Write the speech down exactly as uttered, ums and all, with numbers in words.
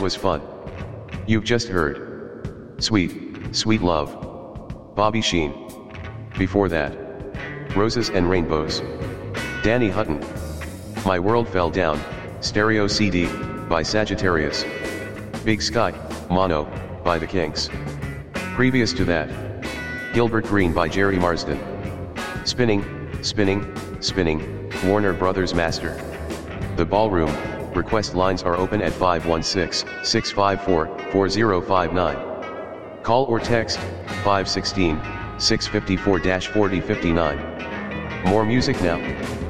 was fun. You've just heard Sweet, Sweet Love, Bobby Sheen. Before that, Roses and Rainbows, Danny Hutton. My World Fell Down, Stereo C D, by Sagittarius. Big Sky, Mono, by The Kinks. Previous to that, Gilbert Green by Jerry Marsden. Spinning, Spinning, Spinning, Warner Brothers Master. The Ballroom. Request lines are open at five one six, six five four, four zero five nine. Call or text, five one six, six five four, four zero five nine. More music now.